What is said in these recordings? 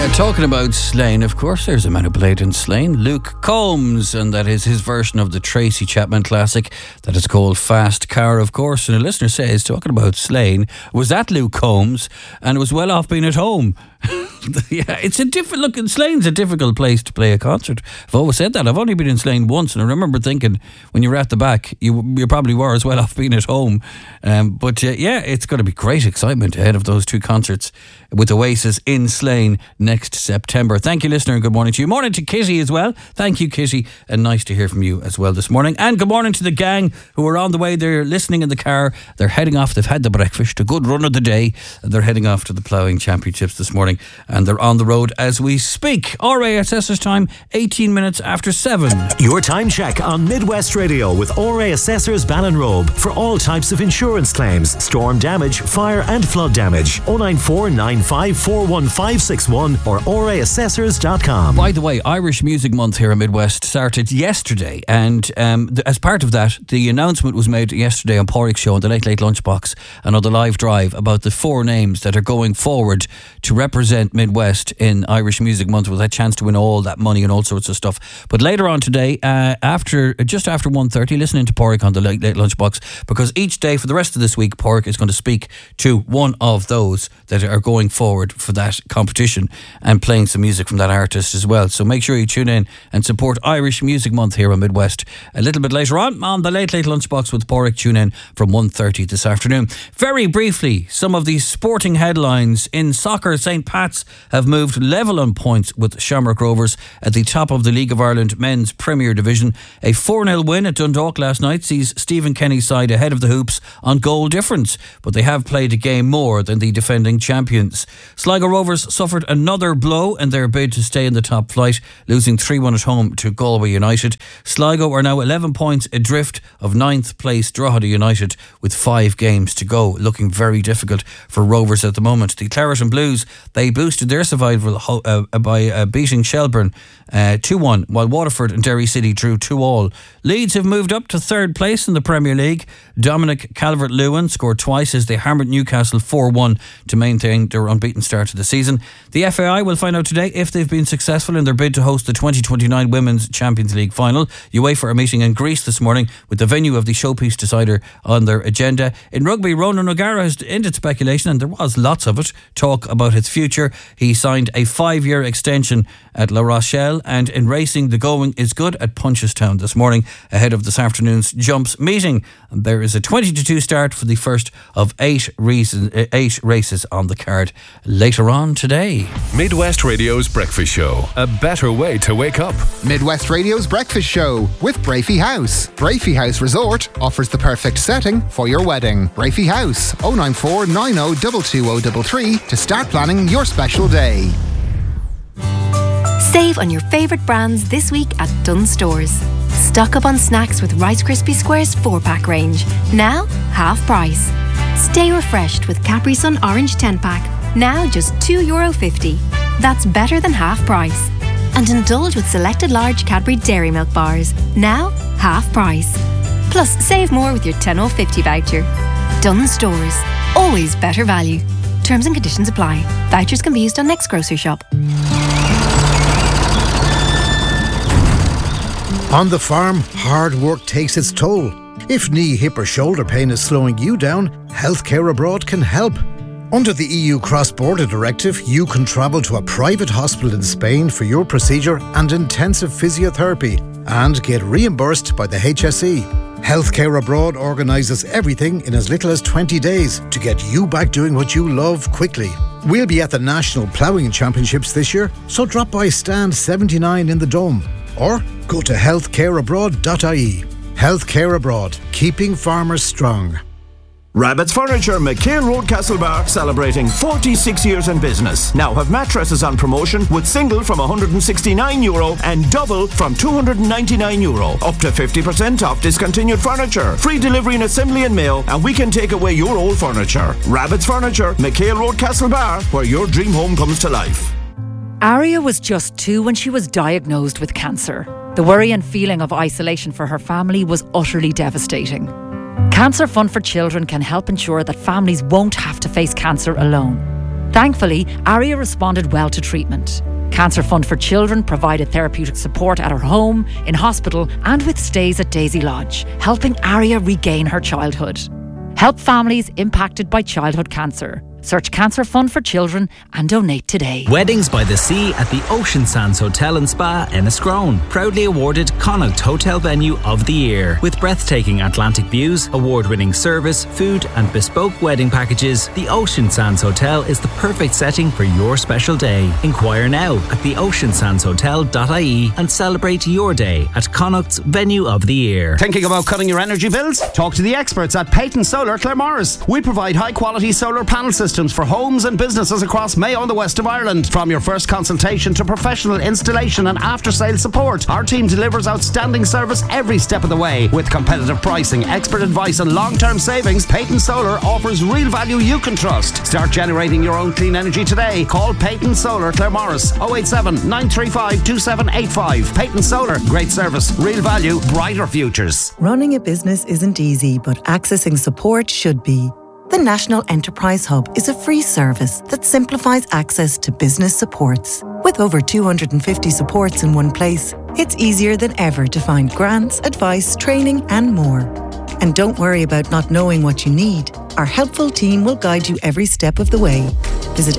Talking about Slane, of course, there's a man who played in Slane, Luke Combs, and that is his version of the Tracy Chapman classic that is called Fast Car, of course. And a listener says, talking about Slane, was that Luke Combs? And it was well off being at home. Yeah, it's a different look. Slane's a difficult place to play a concert. I've always said that. I've only been in Slane once, and I remember thinking when you were at the back, you probably were as well off being at home. But it's going to be great excitement ahead of those two concerts with Oasis in Slane next September. Thank you, listener, and good morning to you. Morning to Kitty as well. Thank you, Kitty, and nice to hear from you as well this morning. And good morning to the gang who are on the way. They're listening in the car. They're heading off. They've had the breakfast, a good run of the day, and they're heading off to the ploughing championships this morning. And they're on the road as we speak. RASS's time, 18 minutes after 7. Your time check on Midwest Radio with RA Assessors Ballinrobe for all types of insurance claims, storm damage, fire and flood damage. 094 95 41561 or raassessors.com. By the way, Irish Music Month here in Midwest started yesterday, and as part of that, the announcement was made yesterday on Porrick's show on the Late Late Lunchbox and on the live drive about the 4 names that are going forward to represent Midwest in Irish Music Month with a chance to win all that money and all sorts of stuff. But later on today, just after 1:30, listening to Porrick on the Late Late Lunchbox, because each day for the rest of this week, Porrick is going to speak to one of those that are going forward for that competition and playing some music from that artist as well. So make sure you tune in and support Irish Music Month here in Midwest. A little bit later on the Late Late Lunchbox with Porrick, tune in from 1:30 this afternoon. Very briefly, some of these sporting headlines in soccer. St. Pat's have moved level on points with Shamrock Rovers at the top of the League of Ireland Men's Premier Division. A 4-0 win at Dundalk last night sees Stephen Kenny's side ahead of the hoops on goal difference, but they have played a game more than the defending champions. Sligo Rovers suffered another blow in their bid to stay in the top flight, losing 3-1 at home to Galway United. Sligo are now 11 points adrift of 9th place Drogheda United with 5 games to go, looking very difficult for Rovers at the moment. The Claret and Blues, they boosted their survival by beating Shelburne 2-1, while Waterford and Derry City drew 2-2. Leeds have moved up to 3rd place in the Premier League. Dominic Calvert-Lewin scored twice as they hammered Newcastle 4-1 to maintain their unbeaten start to the season. The FAI will find out today if they've been successful in their bid to host the 2029 Women's Champions League final. UEFA are meeting in Greece this morning with the venue of the showpiece decider on their agenda. In rugby, Ronan O'Gara has ended speculation, and there was lots of it, talk about his future. He signed a 5-year extension at La Rochelle, and in racing, the going is good at Punchestown this morning ahead of this afternoon's jumps meeting. And there is a 20-2 start for the first of 8 races on the card later on today. Midwest Radio's Breakfast Show, a better way to wake up. Midwest Radio's Breakfast Show with Brafey House. Brafey House Resort offers the perfect setting for your wedding. Brafey House, 094 90 22033 to start planning your special day. Save on your favourite brands this week at Dunnes Stores. Stock up on snacks with Rice Krispie Squares 4-pack range. Now, half price. Stay refreshed with Capri Sun Orange 10-pack. Now just €2.50. That's better than half price. And indulge with selected large Cadbury Dairy Milk bars. Now, half price. Plus, save more with your 10 off 50 voucher. Dunnes Stores. Always better value. Terms and conditions apply. Vouchers can be used on next grocery shop. On the farm, hard work takes its toll. If knee, hip or shoulder pain is slowing you down, Healthcare Abroad can help. Under the EU Cross-Border Directive, you can travel to a private hospital in Spain for your procedure and intensive physiotherapy and get reimbursed by the HSE. Healthcare Abroad organises everything in as little as 20 days to get you back doing what you love quickly. We'll be at the National Ploughing Championships this year, so drop by stand 79 in the Dome or go to healthcareabroad.ie. Healthcare Abroad, keeping farmers strong. Rabbit's Furniture, McHale Road, Castlebar, celebrating 46 years in business. Now have mattresses on promotion with single from €169 and double from €299. Up to 50% off discontinued furniture. Free delivery and assembly and mail, and we can take away your old furniture. Rabbit's Furniture, McHale Road, Castlebar, where your dream home comes to life. Aria was just 2 when she was diagnosed with cancer. The worry and feeling of isolation for her family was utterly devastating. Cancer Fund for Children can help ensure that families won't have to face cancer alone. Thankfully, Aria responded well to treatment. Cancer Fund for Children provided therapeutic support at her home, in hospital and with stays at Daisy Lodge, helping Aria regain her childhood. Help families impacted by childhood cancer. Search Cancer Fund for Children and donate today. Weddings by the Sea at the Ocean Sands Hotel and Spa, Enniscrone. Proudly awarded Connaught Hotel Venue of the Year. With breathtaking Atlantic views, award-winning service, food and bespoke wedding packages, the Ocean Sands Hotel is the perfect setting for your special day. Inquire now at theoceansandshotel.ie and celebrate your day at Connaught's Venue of the Year. Thinking about cutting your energy bills? Talk to the experts at Peyton Solar Claremorris. We provide high-quality solar panel systems for homes and businesses across Mayo and the west of Ireland. From your first consultation to professional installation and after-sales support, our team delivers outstanding service every step of the way. With competitive pricing, expert advice and long-term savings, Peyton Solar offers real value you can trust. Start generating your own clean energy today. Call Peyton Solar Claremorris 087 935 2785. Peyton Solar, great service, real value, brighter futures. Running a business isn't easy, but accessing support should be. The National Enterprise Hub is a free service that simplifies access to business supports. With over 250 supports in one place, it's easier than ever to find grants, advice, training and more. And don't worry about not knowing what you need. Our helpful team will guide you every step of the way. Visit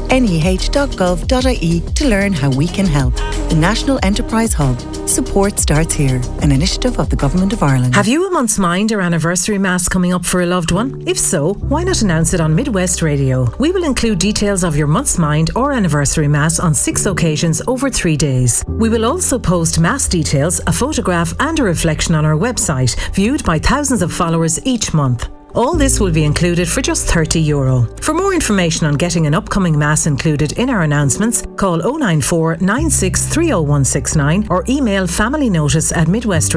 neh.gov.ie to learn how we can help. The National Enterprise Hub. Support starts here, an initiative of the Government of Ireland. Have you a month's mind or anniversary mass coming up for a loved one? If so, why not announce it on Midwest Radio? We will include details of your month's mind or anniversary mass on 6 occasions over 3 days. We will also post mass details, a photograph and a reflection on our website, viewed by thousands of followers each month. All this will be included for just €30. For more information on getting an upcoming mass included in our announcements, call 094 96 30169 or email familynotice@midwestradio.ie.